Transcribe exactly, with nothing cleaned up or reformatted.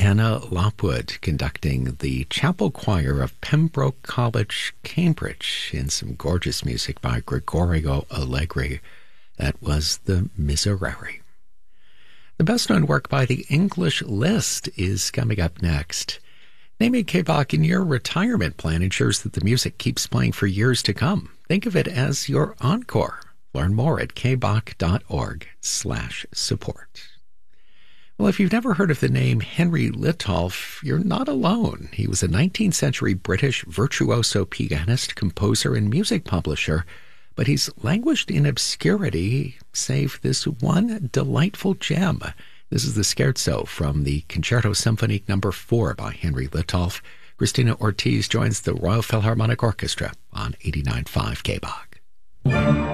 Anna Lockwood conducting the chapel choir of Pembroke College, Cambridge, in some gorgeous music by Gregorio Allegri. That was the Miserere. The best-known work by the English List is coming up next. Naming K-Bach in your retirement plan ensures that the music keeps playing for years to come. Think of it as your encore. Learn more at kbach.org slash support. Well, if you've never heard of the name Henry Litolff, you're not alone. He was a nineteenth century British virtuoso pianist, composer, and music publisher, but he's languished in obscurity, save this one delightful gem. This is the Scherzo from the Concerto Symphonique number four by Henry Litolff. Christina Ortiz joins the Royal Philharmonic Orchestra on eighty-nine point five K-Bach.